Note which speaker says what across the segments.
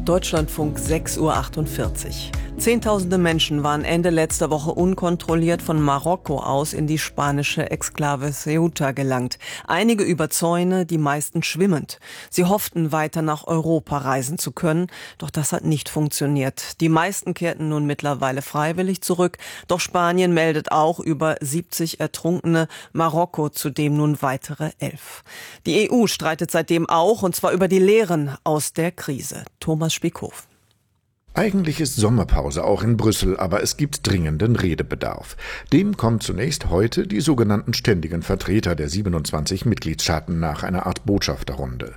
Speaker 1: Deutschlandfunk 6:48 Uhr. Zehntausende Menschen waren Ende letzter Woche unkontrolliert von Marokko aus in die spanische Exklave Ceuta gelangt. Einige über Zäune, die meisten schwimmend. Sie hofften, weiter nach Europa reisen zu können, doch das hat nicht funktioniert. Die meisten kehrten nun mittlerweile freiwillig zurück, doch Spanien meldet auch über 70 Ertrunkene, Marokko zudem nun weitere 11. Die EU streitet seitdem auch, und zwar über die Lehren aus der Krise. Thomas Spieckhoff.
Speaker 2: Eigentlich ist Sommerpause auch in Brüssel, aber es gibt dringenden Redebedarf. Dem kommen zunächst heute die sogenannten ständigen Vertreter der 27 Mitgliedstaaten nach einer Art Botschafterrunde.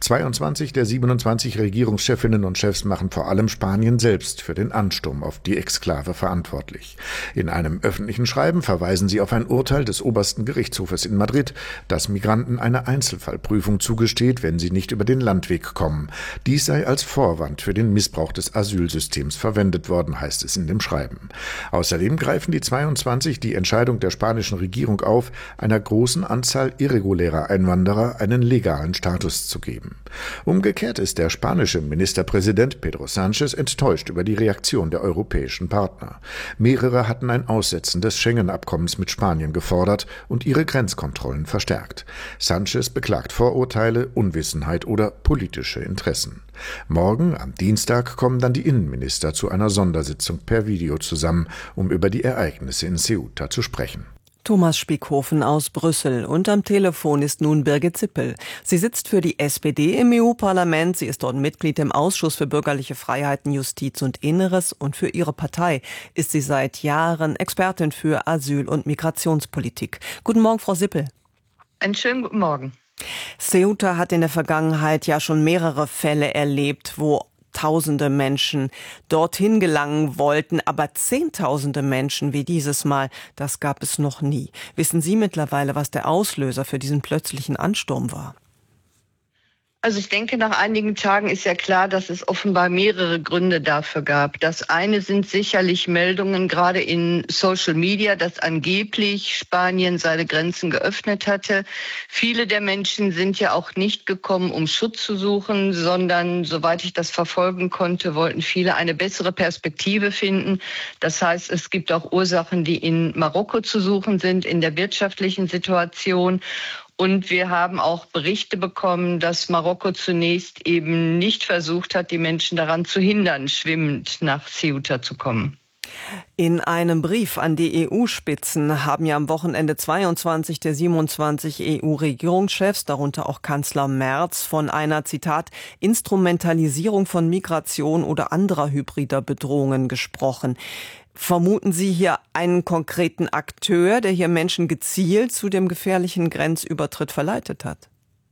Speaker 2: 22 der 27 Regierungschefinnen und Chefs machen vor allem Spanien selbst für den Ansturm auf die Exklave verantwortlich. In einem öffentlichen Schreiben verweisen sie auf ein Urteil des obersten Gerichtshofes in Madrid, das Migranten eine Einzelfallprüfung zugesteht, wenn sie nicht über den Landweg kommen. Dies sei als Vorwand für den Missbrauch des Asylsystems verwendet worden, heißt es in dem Schreiben. Außerdem greifen die 22 die Entscheidung der spanischen Regierung auf, einer großen Anzahl irregulärer Einwanderer einen legalen Status zu geben. Umgekehrt ist der spanische Ministerpräsident Pedro Sánchez enttäuscht über die Reaktion der europäischen Partner. Mehrere hatten ein Aussetzen des Schengen-Abkommens mit Spanien gefordert und ihre Grenzkontrollen verstärkt. Sánchez beklagt Vorurteile, Unwissenheit oder politische Interessen. Morgen, am Dienstag, kommen dann die Innenminister zu einer Sondersitzung per Video zusammen, um über die Ereignisse in Ceuta zu sprechen.
Speaker 1: Thomas Spiekhofen aus Brüssel. Und am Telefon ist nun Birgit Zippel. Sie sitzt für die SPD im EU-Parlament. Sie ist dort Mitglied im Ausschuss für bürgerliche Freiheiten, Justiz und Inneres. Und für ihre Partei ist sie seit Jahren Expertin für Asyl- und Migrationspolitik. Guten Morgen, Frau Zippel.
Speaker 3: Einen schönen guten Morgen.
Speaker 1: Ceuta hat in der Vergangenheit ja schon mehrere Fälle erlebt, wo Tausende Menschen dorthin gelangen wollten, aber Zehntausende Menschen wie dieses Mal, das gab es noch nie. Wissen Sie mittlerweile, was der Auslöser für diesen plötzlichen Ansturm war?
Speaker 3: Also ich denke, nach einigen Tagen ist ja klar, dass es offenbar mehrere Gründe dafür gab. Das eine sind sicherlich Meldungen, gerade in Social Media, dass angeblich Spanien seine Grenzen geöffnet hatte. Viele der Menschen sind ja auch nicht gekommen, um Schutz zu suchen, sondern, soweit ich das verfolgen konnte, wollten viele eine bessere Perspektive finden. Das heißt, es gibt auch Ursachen, die in Marokko zu suchen sind, in der wirtschaftlichen Situation. Und wir haben auch Berichte bekommen, dass Marokko zunächst eben nicht versucht hat, die Menschen daran zu hindern, schwimmend nach Ceuta zu kommen.
Speaker 1: In einem Brief an die EU-Spitzen haben ja am Wochenende 22 der 27 EU-Regierungschefs, darunter auch Kanzler Merz, von einer, Zitat, Instrumentalisierung von Migration oder anderer hybrider Bedrohungen gesprochen. Vermuten Sie hier einen konkreten Akteur, der hier Menschen gezielt zu dem gefährlichen Grenzübertritt verleitet hat?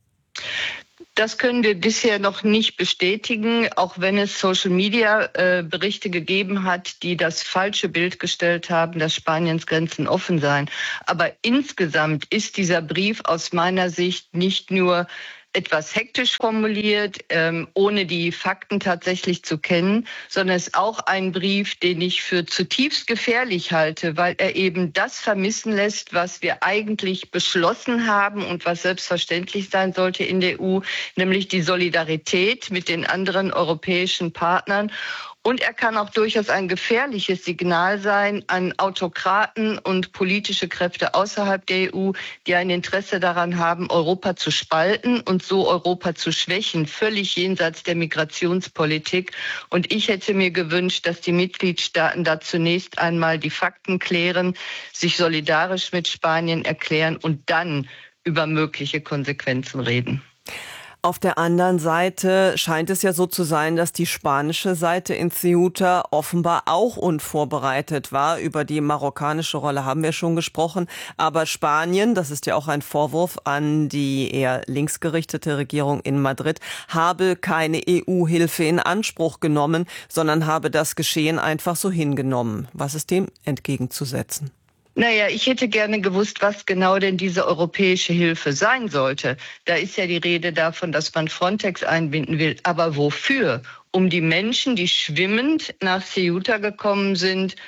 Speaker 3: Das können wir bisher noch nicht bestätigen, auch wenn es Social-Media-Berichte gegeben hat, die das falsche Bild gestellt haben, dass Spaniens Grenzen offen seien. Aber insgesamt ist dieser Brief aus meiner Sicht nicht nur etwas hektisch formuliert, ohne die Fakten tatsächlich zu kennen, sondern es ist auch ein Brief, den ich für zutiefst gefährlich halte, weil er eben das vermissen lässt, was wir eigentlich beschlossen haben und was selbstverständlich sein sollte in der EU, nämlich die Solidarität mit den anderen europäischen Partnern. Und er kann auch durchaus ein gefährliches Signal sein an Autokraten und politische Kräfte außerhalb der EU, die ein Interesse daran haben, Europa zu spalten und so Europa zu schwächen, völlig jenseits der Migrationspolitik. Und ich hätte mir gewünscht, dass die Mitgliedstaaten da zunächst einmal die Fakten klären, sich solidarisch mit Spanien erklären und dann über mögliche Konsequenzen reden.
Speaker 1: Auf der anderen Seite scheint es ja so zu sein, dass die spanische Seite in Ceuta offenbar auch unvorbereitet war. Über die marokkanische Rolle haben wir schon gesprochen. Aber Spanien, das ist ja auch ein Vorwurf an die eher linksgerichtete Regierung in Madrid, habe keine EU-Hilfe in Anspruch genommen, sondern habe das Geschehen einfach so hingenommen. Was ist dem entgegenzusetzen?
Speaker 3: Naja, ich hätte gerne gewusst, was genau denn diese europäische Hilfe sein sollte. Da ist ja die Rede davon, dass man Frontex einbinden will. Aber wofür? Um die Menschen, die schwimmend nach Ceuta gekommen sind,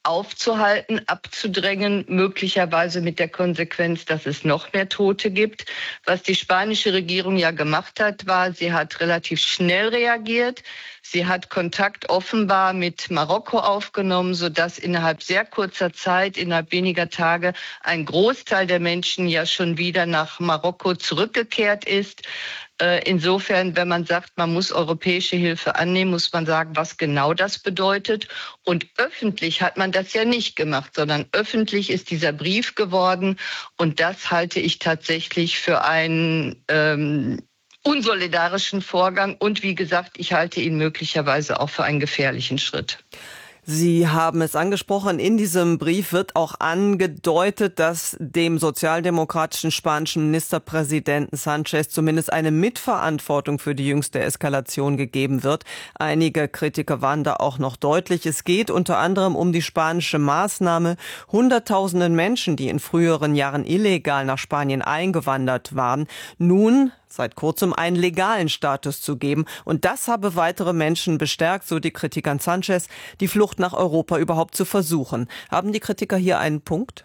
Speaker 3: aufzuhalten, abzudrängen, möglicherweise mit der Konsequenz, dass es noch mehr Tote gibt. Was die spanische Regierung ja gemacht hat, war, sie hat relativ schnell reagiert. Sie hat Kontakt offenbar mit Marokko aufgenommen, sodass innerhalb sehr kurzer Zeit, innerhalb weniger Tage, ein Großteil der Menschen ja schon wieder nach Marokko zurückgekehrt ist. Insofern, wenn man sagt, man muss europäische Hilfe annehmen, muss man sagen, was genau das bedeutet. Und öffentlich hat man das ja nicht gemacht, sondern öffentlich ist dieser Brief geworden. Und das halte ich tatsächlich für einen unsolidarischen Vorgang. Und wie gesagt, ich halte ihn möglicherweise auch für einen gefährlichen Schritt.
Speaker 1: Sie haben es angesprochen, in diesem Brief wird auch angedeutet, dass dem sozialdemokratischen spanischen Ministerpräsidenten Sanchez zumindest eine Mitverantwortung für die jüngste Eskalation gegeben wird. Einige Kritiker waren da auch noch deutlich. Es geht unter anderem um die spanische Maßnahme, Hunderttausenden Menschen, die in früheren Jahren illegal nach Spanien eingewandert waren, nun seit kurzem einen legalen Status zu geben. Und das habe weitere Menschen bestärkt, so die Kritiker an Sanchez, die Flucht nach Europa überhaupt zu versuchen. Haben die Kritiker hier einen Punkt?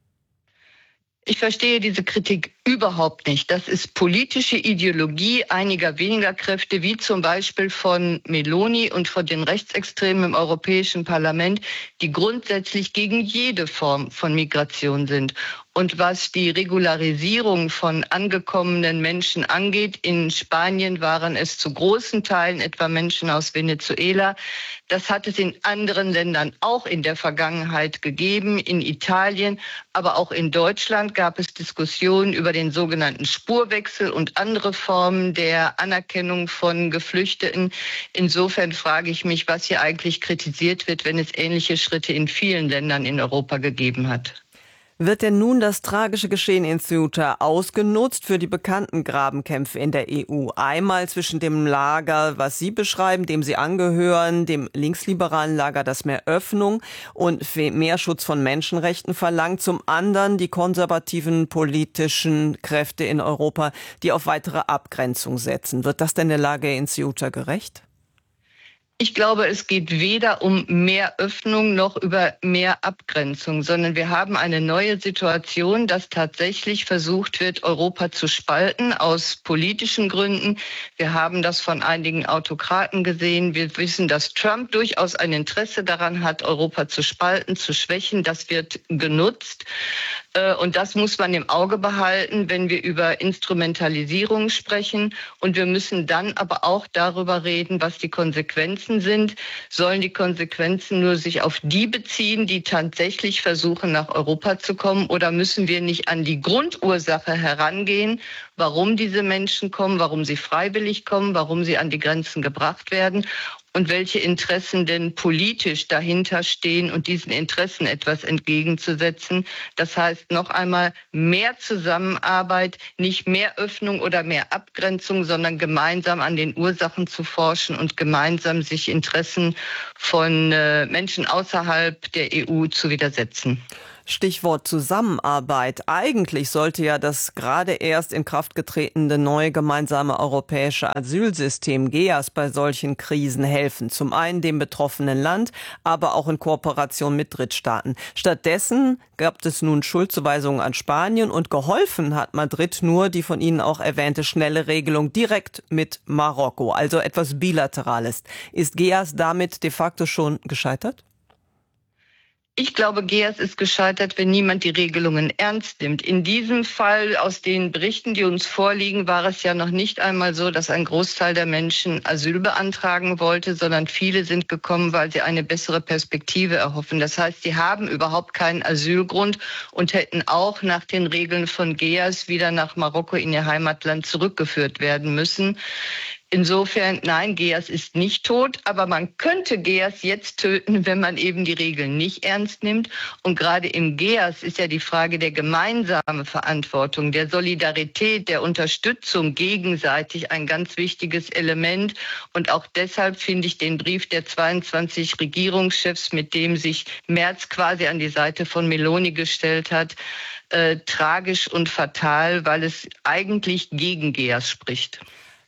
Speaker 3: Ich verstehe diese Kritik überhaupt nicht. Das ist politische Ideologie einiger weniger Kräfte, wie zum Beispiel von Meloni und von den Rechtsextremen im Europäischen Parlament, die grundsätzlich gegen jede Form von Migration sind. Und was die Regularisierung von angekommenen Menschen angeht, in Spanien waren es zu großen Teilen etwa Menschen aus Venezuela. Das hat es in anderen Ländern auch in der Vergangenheit gegeben, in Italien, aber auch in Deutschland gab es Diskussionen über den sogenannten Spurwechsel und andere Formen der Anerkennung von Geflüchteten. Insofern frage ich mich, was hier eigentlich kritisiert wird, wenn es ähnliche Schritte in vielen Ländern in Europa gegeben hat.
Speaker 1: Wird denn nun das tragische Geschehen in Ceuta ausgenutzt für die bekannten Grabenkämpfe in der EU? Einmal zwischen dem Lager, was Sie beschreiben, dem Sie angehören, dem linksliberalen Lager, das mehr Öffnung und mehr Schutz von Menschenrechten verlangt. Zum anderen die konservativen politischen Kräfte in Europa, die auf weitere Abgrenzung setzen. Wird das denn der Lage in Ceuta gerecht?
Speaker 3: Ich glaube, es geht weder um mehr Öffnung noch über mehr Abgrenzung, sondern wir haben eine neue Situation, dass tatsächlich versucht wird, Europa zu spalten aus politischen Gründen. Wir haben das von einigen Autokraten gesehen. Wir wissen, dass Trump durchaus ein Interesse daran hat, Europa zu spalten, zu schwächen. Das wird genutzt. Und das muss man im Auge behalten, wenn wir über Instrumentalisierung sprechen. Und wir müssen dann aber auch darüber reden, was die Konsequenzen sind. Sollen die Konsequenzen nur sich auf die beziehen, die tatsächlich versuchen, nach Europa zu kommen? Oder müssen wir nicht an die Grundursache herangehen, warum diese Menschen kommen, warum sie freiwillig kommen, warum sie an die Grenzen gebracht werden? Und welche Interessen denn politisch dahinter stehen und diesen Interessen etwas entgegenzusetzen. Das heißt noch einmal mehr Zusammenarbeit, nicht mehr Öffnung oder mehr Abgrenzung, sondern gemeinsam an den Ursachen zu forschen und gemeinsam sich Interessen von Menschen außerhalb der EU zu widersetzen.
Speaker 1: Stichwort Zusammenarbeit. Eigentlich sollte ja das gerade erst in Kraft getretene neue gemeinsame europäische Asylsystem GEAS bei solchen Krisen helfen. Zum einen dem betroffenen Land, aber auch in Kooperation mit Drittstaaten. Stattdessen gab es nun Schuldzuweisungen an Spanien und geholfen hat Madrid nur die von Ihnen auch erwähnte schnelle Regelung direkt mit Marokko, also etwas Bilaterales. Ist GEAS damit de facto schon gescheitert?
Speaker 3: Ich glaube, GEAS ist gescheitert, wenn niemand die Regelungen ernst nimmt. In diesem Fall, aus den Berichten, die uns vorliegen, war es ja noch nicht einmal so, dass ein Großteil der Menschen Asyl beantragen wollte, sondern viele sind gekommen, weil sie eine bessere Perspektive erhoffen. Das heißt, sie haben überhaupt keinen Asylgrund und hätten auch nach den Regeln von GEAS wieder nach Marokko in ihr Heimatland zurückgeführt werden müssen. Insofern, nein, GEAS ist nicht tot, aber man könnte GEAS jetzt töten, wenn man eben die Regeln nicht ernst nimmt. Und gerade im GEAS ist ja die Frage der gemeinsamen Verantwortung, der Solidarität, der Unterstützung gegenseitig ein ganz wichtiges Element. Und auch deshalb finde ich den Brief der 22 Regierungschefs, mit dem sich Merz quasi an die Seite von Meloni gestellt hat, tragisch und fatal, weil es eigentlich gegen GEAS spricht.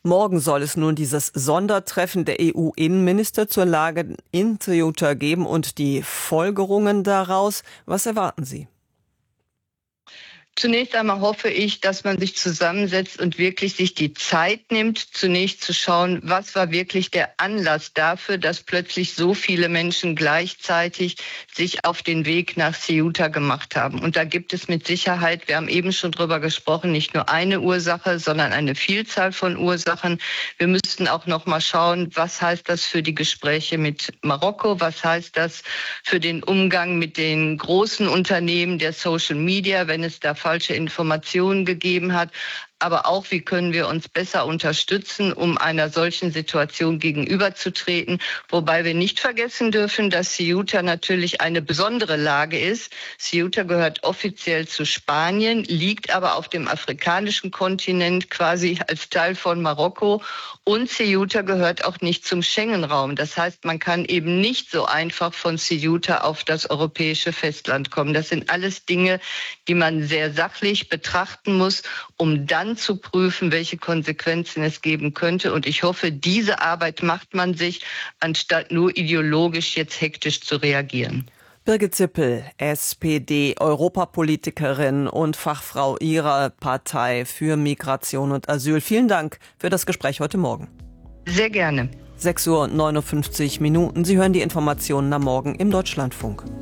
Speaker 1: Morgen soll es nun dieses Sondertreffen der EU-Innenminister zur Lage in Ceuta geben und die Folgerungen daraus. Was erwarten Sie?
Speaker 3: Zunächst einmal hoffe ich, dass man sich zusammensetzt und wirklich sich die Zeit nimmt, zunächst zu schauen, was war wirklich der Anlass dafür, dass plötzlich so viele Menschen gleichzeitig sich auf den Weg nach Ceuta gemacht haben. Und da gibt es mit Sicherheit, wir haben eben schon drüber gesprochen, nicht nur eine Ursache, sondern eine Vielzahl von Ursachen. Wir müssten auch noch mal schauen, was heißt das für die Gespräche mit Marokko, was heißt das für den Umgang mit den großen Unternehmen der Social Media, wenn es da falsche Informationen gegeben hat, aber auch, wie können wir uns besser unterstützen, um einer solchen Situation gegenüberzutreten. Wobei wir nicht vergessen dürfen, dass Ceuta natürlich eine besondere Lage ist. Ceuta gehört offiziell zu Spanien, liegt aber auf dem afrikanischen Kontinent quasi als Teil von Marokko. Und Ceuta gehört auch nicht zum Schengen-Raum. Das heißt, man kann eben nicht so einfach von Ceuta auf das europäische Festland kommen. Das sind alles Dinge, die man sehr sachlich betrachten muss, um dann zu prüfen, welche Konsequenzen es geben könnte. Und ich hoffe, diese Arbeit macht man sich, anstatt nur ideologisch jetzt hektisch zu reagieren.
Speaker 1: Birgit Sippel, SPD, Europapolitikerin und Fachfrau Ihrer Partei für Migration und Asyl. Vielen Dank für das Gespräch heute Morgen.
Speaker 3: Sehr gerne.
Speaker 1: 6:59 Uhr. Sie hören die Informationen am Morgen im Deutschlandfunk.